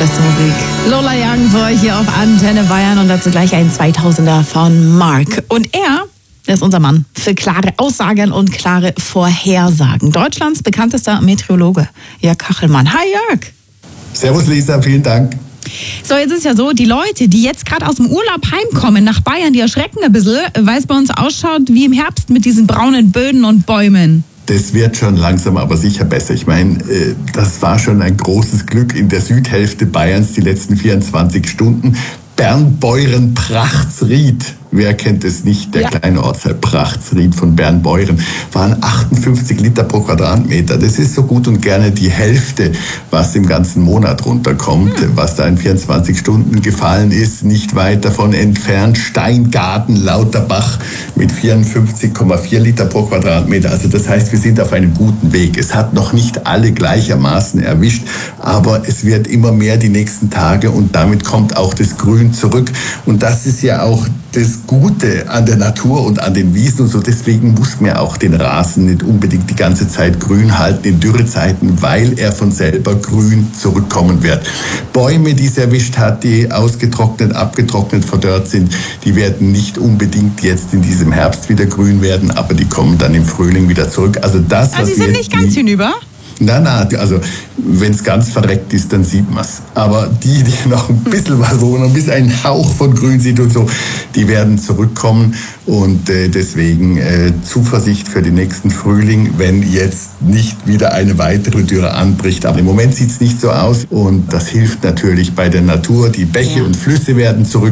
beste Musik. Lola Young für euch hier auf Antenne Bayern und dazu gleich ein 2000er von Mark. Und er ist unser Mann für klare Aussagen und klare Vorhersagen. Deutschlands bekanntester Meteorologe, Jörg Kachelmann. Hi Jörg. Servus Lisa, vielen Dank. So, jetzt ist ja so, die Leute, die jetzt gerade aus dem Urlaub heimkommen nach Bayern, die erschrecken ein bisschen, weil es bei uns ausschaut wie im Herbst mit diesen braunen Böden und Bäumen. Das wird schon langsam, aber sicher besser. Ich meine, das war schon ein großes Glück in der Südhälfte Bayerns die letzten 24 Stunden. Bernbeuren, Prachtsried, wer kennt es nicht, der kleine Ortsteil Prachtsried von Bernbeuren, waren 58 Liter pro Quadratmeter. Das ist so gut und gerne die Hälfte, was im ganzen Monat runterkommt, was da in 24 Stunden gefallen ist. Nicht weit davon entfernt Steingarten, Lauterbach mit 54,4 Liter pro Quadratmeter. Also das heißt, wir sind auf einem guten Weg. Es hat noch nicht alle gleichermaßen erwischt, aber es wird immer mehr die nächsten Tage und damit kommt auch das Grün zurück. Und das ist ja auch das Gute an der Natur und an den Wiesen und so. Deswegen muss man auch den Rasen nicht unbedingt die ganze Zeit grün halten in Dürrezeiten, weil er von selber grün zurückkommen wird. Bäume, die es erwischt hat, die ausgetrocknet, abgetrocknet, verdörrt sind, die werden nicht unbedingt jetzt in diesem Herbst wieder grün werden, aber die kommen dann im Frühling wieder zurück. Also sie sind nicht ganz hinüber? Na, also wenn es ganz verreckt ist, dann sieht man es. Aber die noch ein bisschen was, wo man bis einen Hauch von Grün sieht und so, die werden zurückkommen. Und deswegen Zuversicht für den nächsten Frühling, wenn jetzt nicht wieder eine weitere Dürre anbricht. Aber im Moment sieht es nicht so aus. Und das hilft natürlich bei der Natur. Die Bäche und Flüsse werden zurück.